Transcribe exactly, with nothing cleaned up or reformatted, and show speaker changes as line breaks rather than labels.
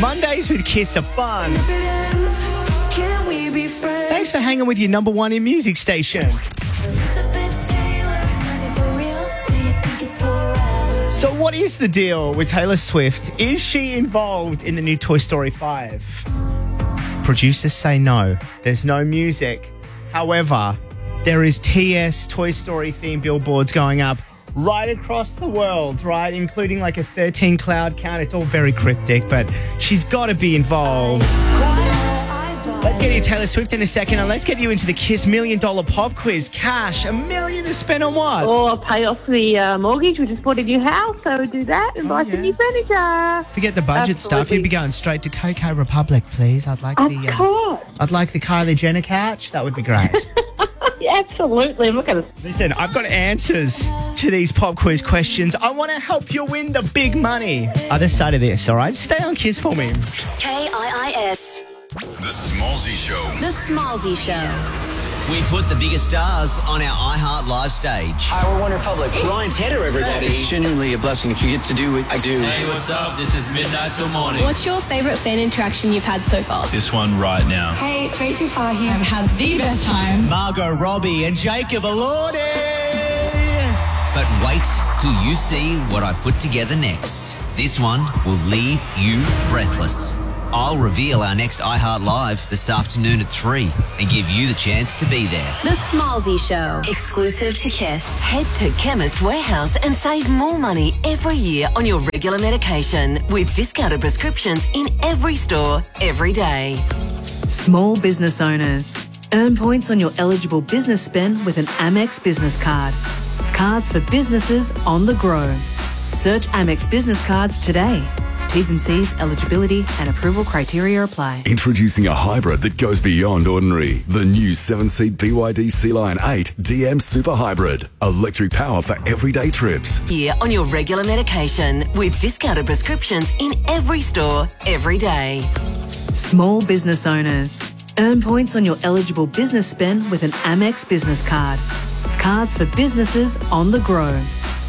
Mondays with Kiss are fun. Thanks for hanging with your number one in music station. So what is the deal with Taylor Swift? Is she involved in the new Toy Story five? Producers say no. There's no music. However, there is T S Toy Story themed billboards going up right across the world, right? Including like a thirteen cloud count. It's all very cryptic, but she's got to be involved. Let's get you Taylor Swift in a second, and let's get you into the Kiss Million Dollar Pop Quiz. Cash, a million to spend on what?
Or I'll pay off the uh, mortgage. We just bought a new house, so we'll do that and
Oh,
buy
yeah.
some new furniture.
Forget the budget stuff.
Absolutely.
You'd be going straight to Coco Republic, please. I'd like
Of
the. Uh,
course.
I'd like the Kylie Jenner couch. That would be great.
Yeah, absolutely. I'm not going to...
Listen, I've got answers to these pop quiz questions. I want to help you win the big money. Other side of this, all right? Stay on Kiss for me.
K I I S.
The Smallsy Show.
The Smallsy Show.
We put the biggest stars on our iHeart Live stage.
Hi, we're One Republic.
Ryan Tedder, everybody.
It's genuinely a blessing if you get to do what I do.
Hey, what's up? This is Midnight Till Morning.
What's your favourite fan interaction you've had so far?
This one right now.
Hey, it's Rachel Fahey. I've had the best time.
Margot Robbie and Jacob Elordi.
But wait till you see what I've put together next. This one will leave you breathless. I'll reveal our next iHeart Live this afternoon at three and give you the chance to be there.
The Smallsy Show. Exclusive to Kiss. Head to Chemist Warehouse and save more money every year on your regular medication with discounted prescriptions in every store, every day.
Small business owners. Earn points on your eligible business spend with an Amex business card. Cards for businesses on the grow. Search Amex business cards today. T's and C's, eligibility and approval criteria apply.
Introducing a hybrid that goes beyond ordinary. The new seven-seat B Y D Sea Lion eight D M Super Hybrid. Electric power for everyday trips.
Year on your regular medication with discounted prescriptions in every store, every day.
Small business owners. Earn points on your eligible business spend with an Amex business card. Cards for businesses on the grow.